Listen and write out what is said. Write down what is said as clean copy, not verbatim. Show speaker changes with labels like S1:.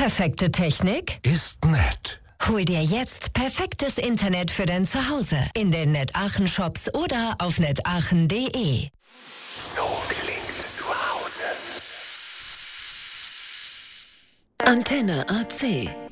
S1: Perfekte Technik?
S2: Ist nett.
S1: Hol dir jetzt perfektes Internet für dein Zuhause in den NetAchen Shops oder auf netachen.de.
S2: So klingt Zuhause.
S1: Antenne AC.